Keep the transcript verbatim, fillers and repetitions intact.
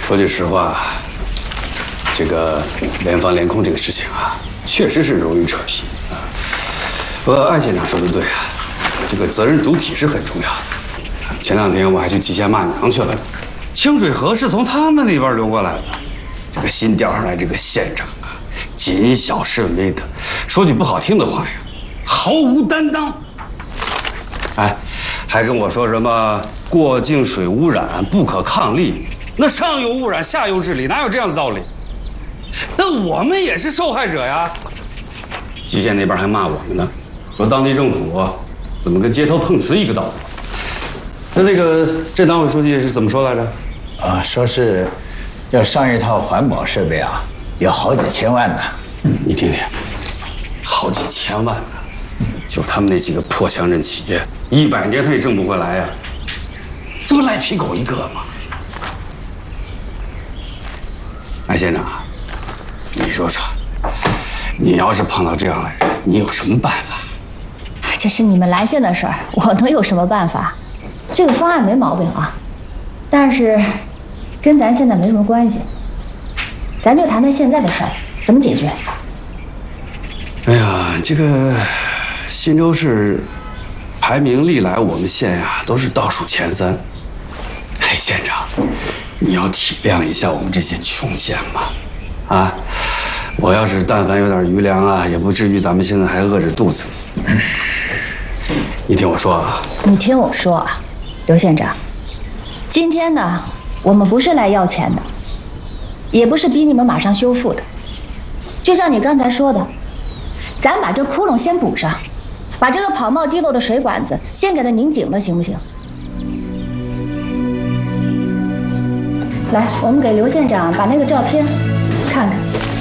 说句实话，这个联防联控这个事情啊，确实是容易扯皮啊。不过艾县长说的对啊，这个责任主体是很重要的。前两天我还去蓟县骂娘去了，清水河是从他们那边流过来的。这个新调上来这个县长啊，谨小慎微的，说句不好听的话呀，毫无担当。哎，还跟我说什么过境水污染不可抗力，那上游污染下游治理，哪有这样的道理？那我们也是受害者呀。蓟县那边还骂我们呢，说当地政府怎么跟街头碰瓷一个道理。那那个镇党委书记是怎么说来着？ 啊，说是要上一套环保设备啊，要好几千万呢。 嗯，你听听，好几千万呢，就他们那几个破乡镇企业，一百年他也挣不回来呀。这不赖皮狗一个吗？艾县长，你说说，你要是碰到这样的人，你有什么办法？ 这是你们来县的事儿，我能有什么办法？这个方案没毛病啊，但是跟咱现在没什么关系。咱就谈谈现在的事儿，怎么解决？ 哎呀，这个新州市排名历来我们县呀都是倒数前三。哎，县长，你要体谅一下我们这些穷县嘛，啊！我要是但凡有点余粮啊，也不至于咱们现在还饿着肚子。你听我说啊， 你听我说啊，刘县长，今天呢，我们不是来要钱的，也不是逼你们马上修复的。就像你刚才说的，咱把这窟窿先补上，把这个跑冒滴漏的水管子先给它拧紧了，行不行？来，我们给刘县长把那个照片看看。